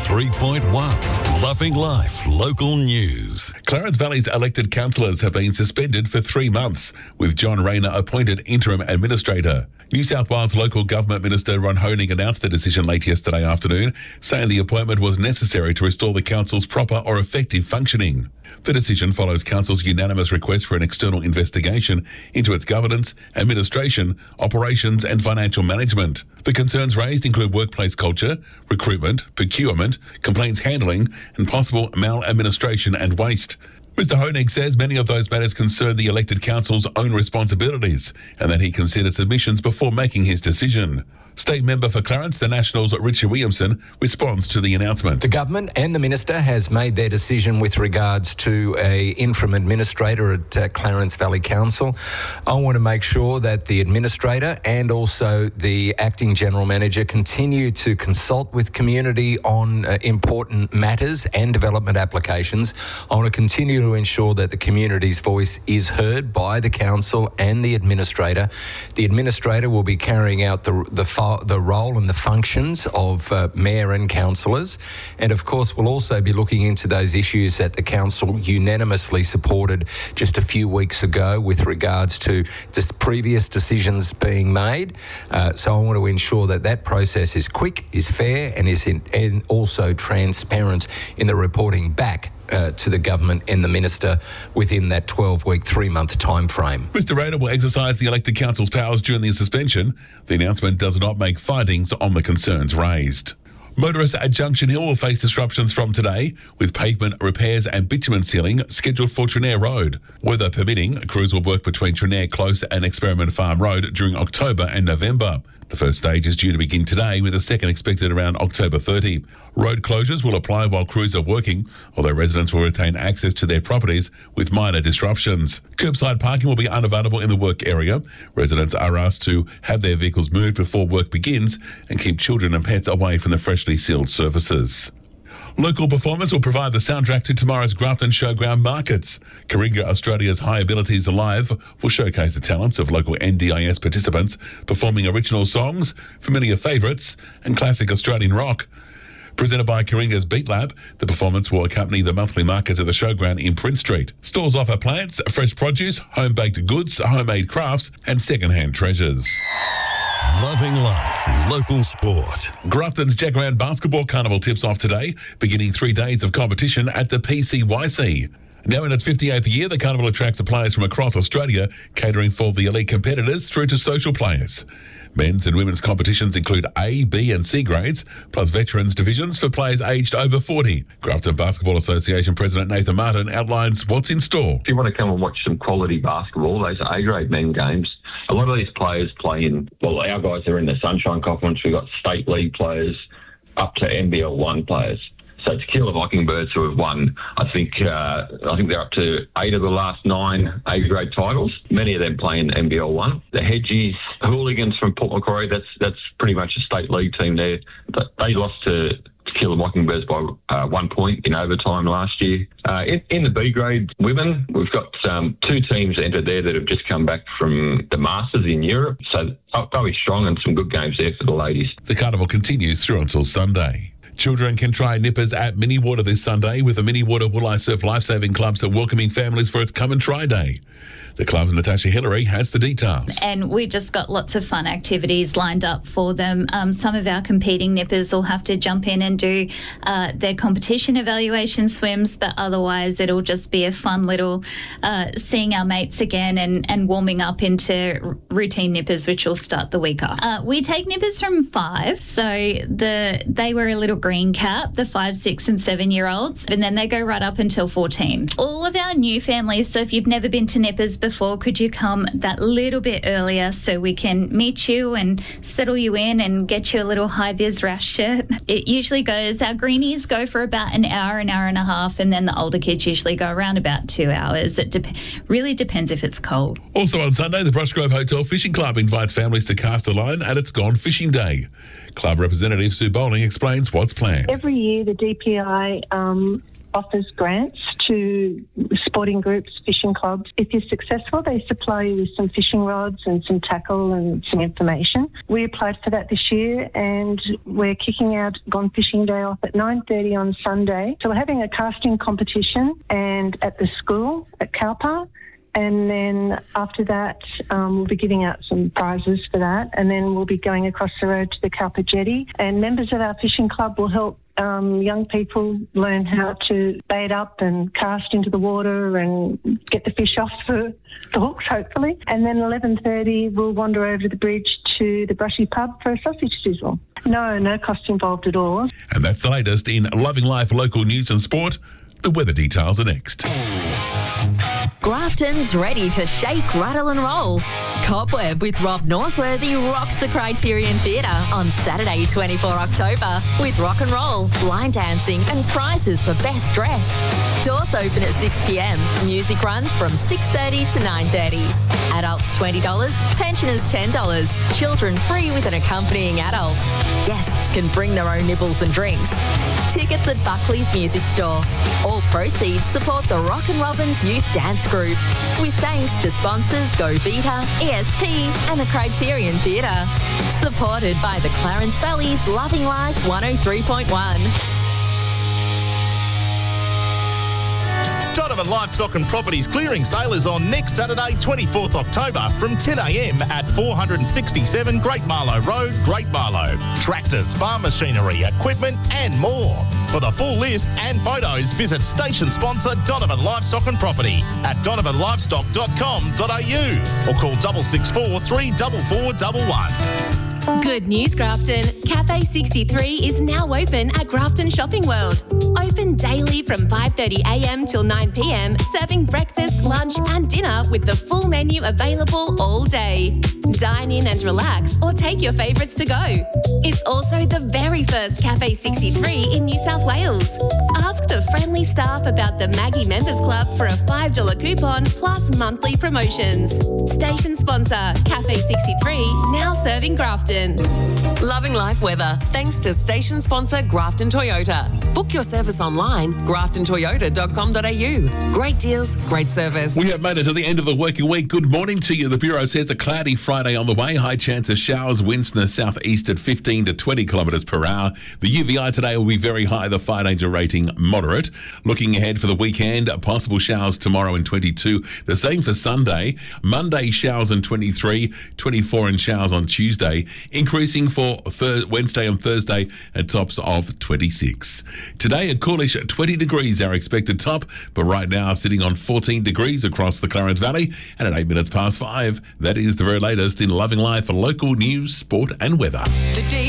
103.1 Loving Life Local News. Clarence Valley's elected councillors have been suspended for 3 months, with John Rayner appointed interim administrator. New South Wales Local Government Minister Ron Honig announced the decision late yesterday afternoon, saying the appointment was necessary to restore the council's proper or effective functioning. The decision follows council's unanimous request for an external investigation into its governance, administration, operations and financial management. The concerns raised include workplace culture, recruitment, procurement, complaints handling and possible maladministration and waste. Mr Honig says many of those matters concern the elected council's own responsibilities and that he considered submissions before making his decision. State member for Clarence, the Nationals' Richard Williamson, responds to the announcement. The government and the minister has made their decision with regards to an interim administrator at Clarence Valley Council. I want to make sure that the administrator and also the acting general manager continue to consult with community on important matters and development applications. I want to continue to ensure that the community's voice is heard by the council and the administrator. The administrator will be carrying out the role and the functions of mayor and councillors, and of course we'll also be looking into those issues that the council unanimously supported just a few weeks ago with regards to just previous decisions being made. So I want to ensure that that process is quick, is fair and also transparent in the reporting back to the government and the minister within that 12-week, 3-month time frame. Mr Rayner will exercise the elected council's powers during the suspension. The announcement does not make findings on the concerns raised. Motorists at Junction Hill will face disruptions from today, with pavement repairs and bitumen sealing scheduled for Trenair Road. Weather permitting, crews will work between Trenair Close and Experiment Farm Road during October and November. The first stage is due to begin today, with a second expected around October 30. Road closures will apply while crews are working, although residents will retain access to their properties with minor disruptions. Curbside parking will be unavailable in the work area. Residents are asked to have their vehicles moved before work begins and keep children and pets away from the freshly sealed surfaces. Local performers will provide the soundtrack to tomorrow's Grafton Showground markets. Karinga Australia's High Abilities Alive will showcase the talents of local NDIS participants performing original songs, familiar favourites and classic Australian rock. Presented by Karinga's Beat Lab, the performance will accompany the monthly markets at the showground in Prince Street. Stalls offer plants, fresh produce, home-baked goods, homemade crafts and second-hand treasures. Loving Life Local Sport. Grafton's Jacaranda Basketball Carnival tips off today, beginning 3 days of competition at the PCYC. Now in its 58th year, the carnival attracts the players from across Australia, catering for the elite competitors through to social players. Men's and women's competitions include A, B and C grades, plus veterans divisions for players aged over 40. Grafton Basketball Association President Nathan Martin outlines what's in store. If you want to come and watch some quality basketball, those are A-grade men games. A lot of these players play in, our guys are in the Sunshine Conference. We've got state league players up to NBL 1 players. So Tequila Mockingbirds, who have won, I think they're up to 8 of the last 9 A-grade titles. Many of them play in NBL 1. The Hedgies Hooligans from Port Macquarie, that's pretty much a state league team there. But they lost to Tequila Mockingbirds by 1 point in overtime last year. In the B-grade women, we've got 2 teams entered there that have just come back from the Masters in Europe. So they'll be strong and some good games there for the ladies. The carnival continues through until Sunday. Children can try nippers at Mini Water this Sunday, with the Mini Water Wooli Surf Lifesaving Clubs welcoming families for its Come and Try Day. The club's Natasha Hillary has the details. And we just got lots of fun activities lined up for them. Some of our competing nippers will have to jump in and do their competition evaluation swims, but otherwise it'll just be a fun little seeing our mates again and warming up into routine nippers, which will start the week after. We take nippers from 5, so they wear a little green cap, the 5, 6 and 7-year-olds, and then they go right up until 14. All of our new families, so if you've never been to nippers before, could you come that little bit earlier so we can meet you and settle you in and get you a little high-vis rash shirt? It usually goes, our greenies go for about an hour and a half, and then the older kids usually go around about 2 hours. It really depends if it's cold. Also on Sunday, the Brushgrove Hotel Fishing Club invites families to cast a line at its Gone Fishing Day. Club representative Sue Bowling explains what's planned. Every year the DPI offers grants to sporting groups, fishing clubs. If you're successful, they supply you with some fishing rods and some tackle and some information. We applied for that this year, and we're kicking out Gone Fishing Day off at 9:30 on Sunday. So we're having a casting competition and at the school at Cowper. And then after that, we'll be giving out some prizes for that. And then we'll be going across the road to the Cowper Jetty. And members of our fishing club will help young people learn how to bait up and cast into the water and get the fish off the hooks, hopefully. And then 11:30, we'll wander over the bridge to the Brushy Pub for a sausage sizzle. No cost involved at all. And that's the latest in Loving Life local news and sport. The weather details are next. Grafton's ready to shake, rattle and roll. Cobweb with Rob Norsworthy rocks the Criterion Theatre on Saturday 24 October with rock and roll, line dancing and prizes for best dressed. Doors open at 6 p.m. Music runs from 6:30 to 9:30. Adults $20, pensioners $10. Children free with an accompanying adult. Guests can bring their own nibbles and drinks. Tickets at Buckley's Music Store. All proceeds support the Rock and Robins Youth Dance Group. With thanks to sponsors Go Vita, ESP and the Criterion Theatre. Supported by the Clarence Valley's Loving Life 103.1. Donovan Livestock and Properties clearing sale is on next Saturday, 24th October from 10 a.m. at 467 Great Marlow Road, Great Marlow. Tractors, farm machinery, equipment and more. For the full list and photos, visit station sponsor Donovan Livestock and Property at donovanlivestock.com.au or call 664 34411. Good news, Grafton. Cafe 63 is now open at Grafton Shopping World. Open daily from 5:30am till 9pm, serving breakfast, lunch and dinner with the full menu available all day. Dine in and relax or take your favourites to go. It's also the very first Cafe 63 in New South Wales. Ask the friendly staff about the Maggie Members Club for a $5 coupon plus monthly promotions. Station sponsor Cafe 63, now serving Grafton. Loving Life weather, thanks to station sponsor Grafton Toyota. Book your service online, graftontoyota.com.au. Great deals, great service. We have made it to the end of the working week. Good morning to you. The Bureau says a cloudy Friday on the way. High chance of showers, winds in the southeast at 15 to 20 kilometres per hour. The UVI today will be very high, the fire danger rating moderate. Looking ahead for the weekend, possible showers tomorrow in 22. The same for Sunday. Monday showers in 23, 24 and showers on Tuesday. Increasing for Wednesday and Thursday at tops of 26. Today, a coolish 20 degrees our expected top, but right now sitting on 14 degrees across the Clarence Valley. And at 8 minutes past 5, that is the very latest in Loving Life, local news, sport and weather. The